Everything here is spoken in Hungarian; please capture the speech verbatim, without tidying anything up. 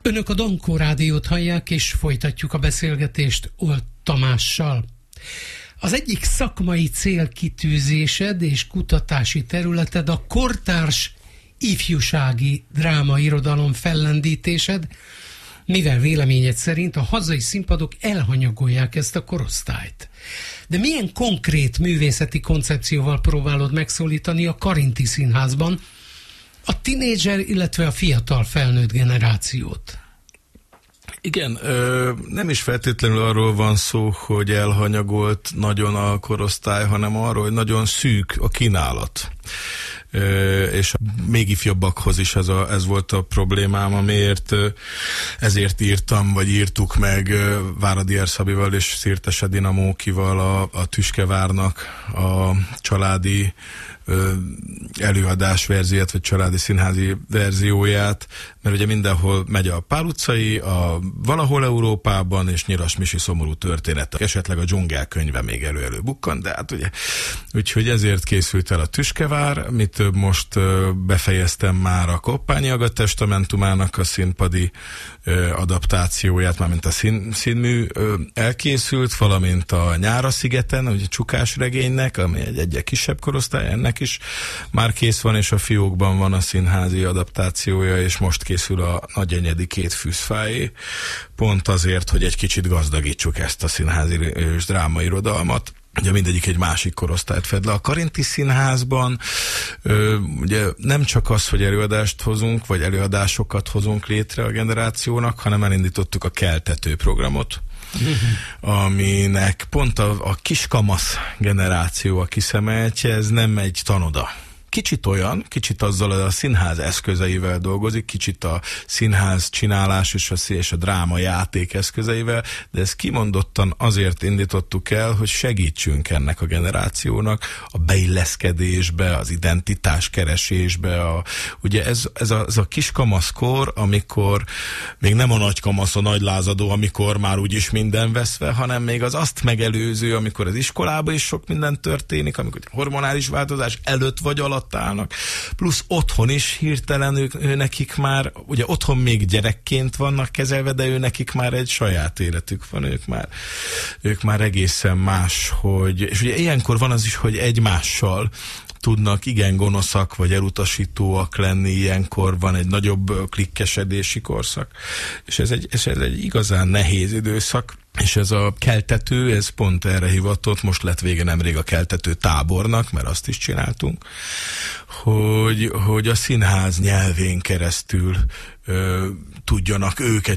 Önök a Dankó Rádiót hallják, és folytatjuk a beszélgetést Old Tamással. Az egyik szakmai célkitűzésed és kutatási területed a kortárs ifjúsági drámairodalom fellendítésed, mivel véleményed szerint a hazai színpadok elhanyagolják ezt a korosztályt. De milyen konkrét művészeti koncepcióval próbálod megszólítani a Karinti Színházban a tinédzser, illetve a fiatal felnőtt generációt? Igen, nem is feltétlenül arról van szó, hogy elhanyagolt nagyon a korosztály, hanem arról, hogy nagyon szűk a kínálat. És még ifjabbakhoz is ez, a, ez volt a problémám, amiért ezért írtam, vagy írtuk meg Váradi Erszabival és Szirtes Edina Mókival a, a Tüskevárnak a családi előadás verzióját, vagy családi színházi verzióját, mert ugye mindenhol megy a Pál utcai, a valahol Európában, és Nyilas Misi szomorú történet. Esetleg a Dzsungel könyve még elő-elő bukkan, de hát ugye, úgyhogy ezért készült el a Tüskevár, mi több most befejeztem már a Koppányi Aga testamentumának a színpadi adaptációját, mármint a szín, színmű elkészült, valamint a Nyára-szigeten, ugye Csukás regénynek, ami egy egyre kisebb korosztály, ennek is már kész van, és a fiókban van a színházi adaptációja, és most készül a Nagy Enyedi két fűzfáé, pont azért, hogy egy kicsit gazdagítsuk ezt a színházi és drámairodalmat. Ugye mindegyik egy másik korosztályt fed le. A Karinti Színházban ö, ugye nem csak az, hogy előadást hozunk, vagy előadásokat hozunk létre a generációnak, hanem elindítottuk a Keltető programot, aminek pont a, a kiskamasz generáció a kiszemeltje, ez nem egy tanoda. Kicsit olyan, kicsit azzal a színház eszközeivel dolgozik, kicsit a színház csinálás és a, és a dráma játék eszközeivel, de ezt kimondottan azért indítottuk el, hogy segítsünk ennek a generációnak a beilleszkedésbe, az identitás keresésbe. A, ugye ez, ez, a, ez a kiskamaszkor, amikor még nem a nagykamasz, a nagy lázadó, amikor már úgyis minden veszve, hanem még az azt megelőző, amikor az iskolában is sok minden történik, amikor hormonális változás előtt vagy alatt állnak, plusz otthon is hirtelen ők, ő nekik már, ugye otthon még gyerekként vannak kezelve, de ő nekik már egy saját életük van, ők már, ők már egészen más, hogy, és ugye ilyenkor van az is, hogy egymással tudnak igen gonoszak, vagy elutasítóak lenni, ilyenkor van egy nagyobb klikkesedési korszak, és ez egy, ez egy igazán nehéz időszak, és ez a Keltető, ez pont erre hivatott, most lett vége nemrég a Keltető tábornak, mert azt is csináltunk, hogy, hogy a színház nyelvén keresztül ö, tudjanak ők egy